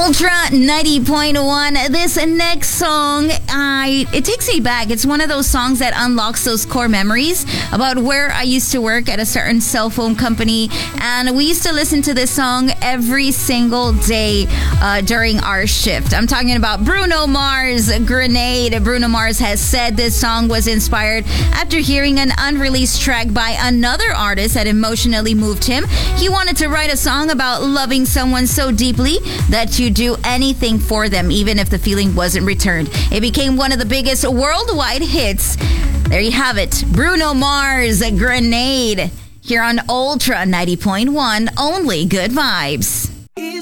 Ultra 90.1. This next song, it takes me back. It's one of those songs that unlocks those core memories about where I used to work at a certain cell phone company. And we used to listen to this song every single day during our shift. I'm talking about Bruno Mars, Grenade. Bruno Mars has said this song was inspired after hearing an unreleased track by another artist that emotionally moved him. He wanted to write a song about loving someone so deeply that you do anything for them, even if the feeling wasn't returned. It became one of the biggest worldwide hits. There you have it. Bruno Mars, Grenade, here on Ultra 90.1, only good vibes.